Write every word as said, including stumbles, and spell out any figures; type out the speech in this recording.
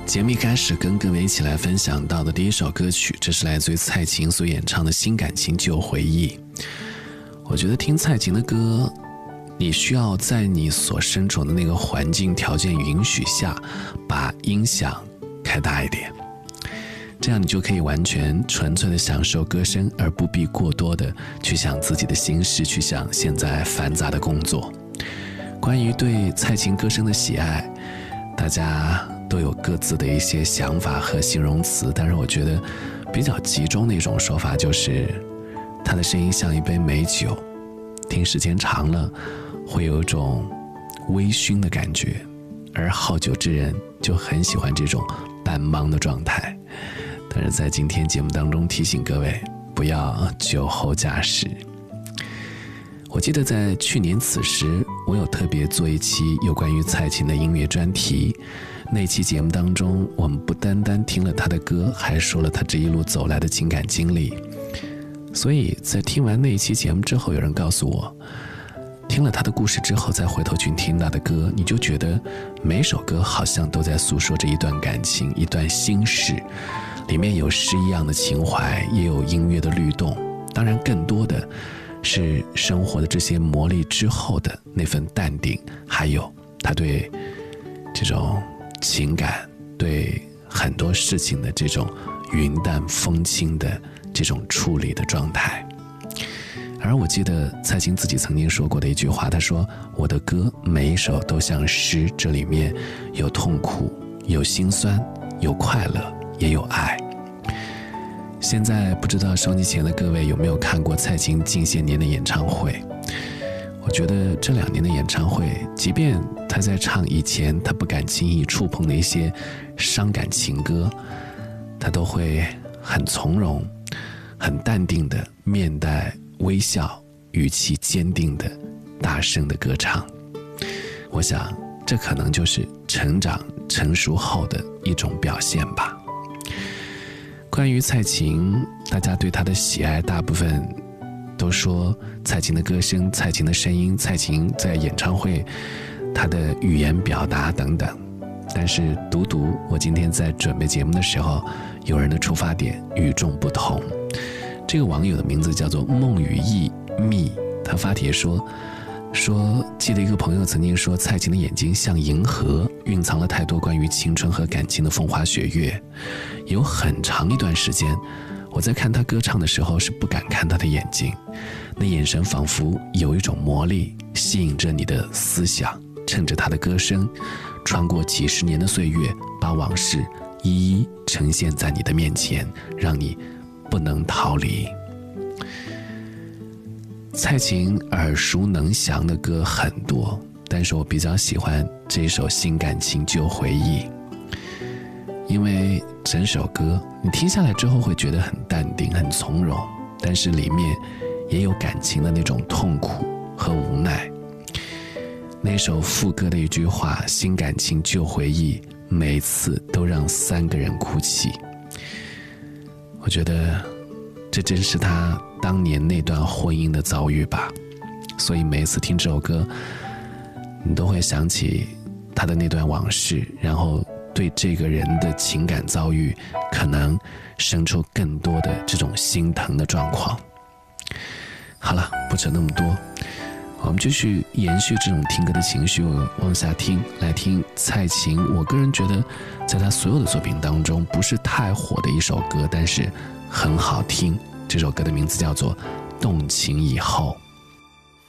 节目一开始跟各位一起来分享到的第一首歌曲，这是来自于蔡琴所演唱的《新感情旧回忆》。我觉得听蔡琴的歌，你需要在你所身处的那个环境条件允许下，把音响开大一点，这样你就可以完全纯粹的享受歌声，而不必过多的去想自己的心事，去想现在繁杂的工作。关于对蔡琴歌声的喜爱，大家都有各自的一些想法和形容词，但是我觉得比较集中的一种说法就是她的声音像一杯美酒，听时间长了会有一种微醺的感觉，而好酒之人就很喜欢这种半茫的状态。但是在今天节目当中提醒各位不要酒后驾驶。我记得在去年此时，我有特别做一期有关于蔡琴的音乐专题，那期节目当中我们不单单听了她的歌，还说了她这一路走来的情感经历。所以在听完那一期节目之后，有人告诉我，听了她的故事之后再回头去听她的歌，你就觉得每首歌好像都在诉说着一段感情，一段心事，里面有诗一样的情怀，也有音乐的律动，当然更多的是生活的这些磨砺之后的那份淡定，还有他对这种情感，对很多事情的这种云淡风轻的这种处理的状态。而我记得蔡琴自己曾经说过的一句话，她说我的歌每一首都像诗，这里面有痛苦，有心酸，有快乐，也有爱。现在不知道收机前的各位有没有看过蔡琴近些年的演唱会，我觉得这两年的演唱会，即便她在唱以前她不敢轻易触碰的一些伤感情歌，她都会很从容很淡定的面带微笑，语气坚定的大声的歌唱。我想这可能就是成长成熟后的一种表现吧。关于蔡琴，大家对她的喜爱大部分都说蔡琴的歌声，蔡琴的声音，蔡琴在演唱会她的语言表达等等。但是独独我今天在准备节目的时候，有人的出发点与众不同。这个网友的名字叫做梦雨意密，他发帖说说记得一个朋友曾经说蔡琴的眼睛像银河，蕴藏了太多关于青春和感情的风花雪月。有很长一段时间，我在看她歌唱的时候是不敢看她的眼睛，那眼神仿佛有一种魔力，吸引着你的思想，趁着她的歌声穿过几十年的岁月，把往事一一呈现在你的面前，让你不能逃离。蔡琴耳熟能详的歌很多，但是我比较喜欢这首《新感情旧回忆》，因为整首歌你听下来之后会觉得很淡定很从容，但是里面也有感情的那种痛苦和无奈。那首副歌的一句话，新感情旧回忆，每次都让三个人哭泣。我觉得这真是他当年那段婚姻的遭遇吧，所以每次听这首歌，你都会想起他的那段往事，然后对这个人的情感遭遇可能生出更多的这种心疼的状况。好了，不扯那么多，我们继续延续这种听歌的情绪往下听，来听蔡琴我个人觉得在她所有的作品当中不是太火的一首歌，但是很好听。这首歌的名字叫做《动情以后》。